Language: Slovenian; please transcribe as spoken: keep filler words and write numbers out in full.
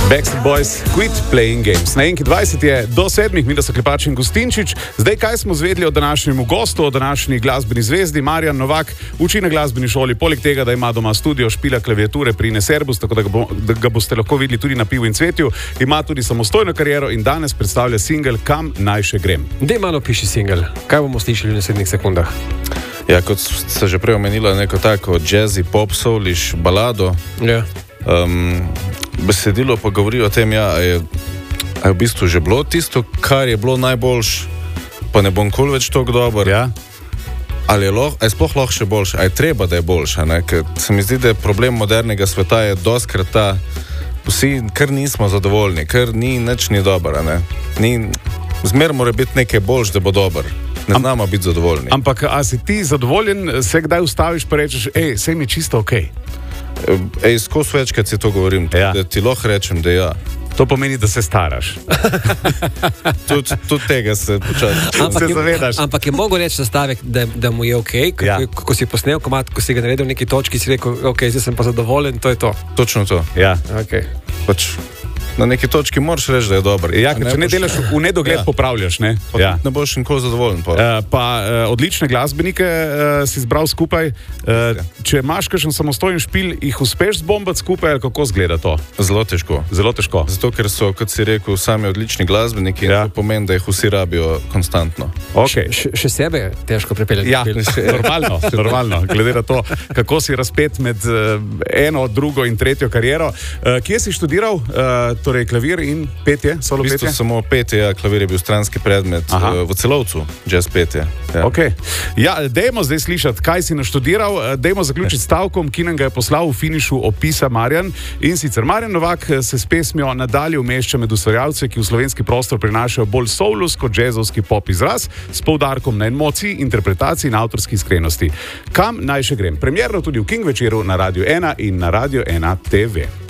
Backstreet Boys, Quit Playing Games. Na enki dvajset je do sedmih, mi da so Klepač in Gustinčič. Zdaj, kaj smo zvedeli o današnjemu gostu, o današnji glasbeni zvezdi? Marjan Novak uči na glasbeni šoli, poleg tega, da ima doma studio, špila klaviature pri Neserbus, tako da ga, bo, da ga boste lahko videli tudi na Pivu in cvetju. Ima tudi samostojno kariero in danes predstavlja singel Kam naj še grem. Dej malo piši singel. Kaj bomo slišali v naslednjih sekundah? Ja, kot ste že prej omenila, neko tako jazzy, pop, soulish, balado. Ja. Um, besedilo pa govori o tem, ja, a je, a je v bistvu že bilo tisto, kar je bilo najboljš, pa ne bom kol več toliko dober. Ja. Ali je, loh, a je sploh lahko še boljše, a je treba, da je boljše, ne? Ker se mi zdi, da je problem modernega sveta je doskrat ta, vsi kar nismo zadovoljni, kar ni, nič ni dobro, ne? Ni, zmer mora biti nekaj boljš, da bo dober. Ne znamo biti zadovoljni. Ampak, a si ti zadovoljen, se kdaj ustaviš pa rečeš, ej, sej mi je čisto okej? Okay. Ej, skozi večkrat si to govorim, Ja. da ti lahko rečem, da ja. To pomeni, da se staraš. Tudi tud tega se počasi. Se zavedaš. Ampak je mogo reči stavek, da, da mu je ok, kako, Ja. kako si posnel komat, ko si ga naredil v neki točki, si rekel, ok, zdaj sem pa zadovoljen, to je to. Točno to. Ja. Okay. Pač na neki točki moraš reči, da je dober. Ja, ker če ne boš- delaš v nedogled, Ja. popravljaš, ne? Pa Ja. ne boš nikoli zadovoljen. Pa. Uh, pa uh, odlične glasbenike uh, si zbral skupaj. Uh, če imaš kakšen samostojen špil, jih uspeš zbombati skupaj, ali kako zgleda to? Zelo težko. Zelo težko. Zato, ker so, kot si rekel, sami odlični glasbeniki in Ja. to pomeni, da jih vsi rabijo konstantno. Okay. Še, še sebe je težko pripeljati. Ja, Bil. normalno, normalno, glede na to, kako si razpet med uh, eno, drugo in tretjo kariero. Uh, kje si študiral, uh, torej klavir in petje, solo V bistvu petje? samo petje, ja, klavir je bil stranski predmet Aha. uh, v Celovcu, jazz petje. Ja. Okay. Ja, dajmo zdaj slišati, kaj si naštudiral. Uh, Dajmo zaključiti stavkom, ki nam ga je poslal v finišu opisa Marjan. In sicer Marjan Novak uh, se s pesmijo nadalje umešča med ustvarjalce, ki v slovenski prostor prinašajo bolj soulus kot jazzovski pop izraz, s poudarkom na emociji, interpretaciji in avtorski iskrenosti. Kam naj še grem? Premierno tudi v King večeru na Radio ena in na Radio ena T V.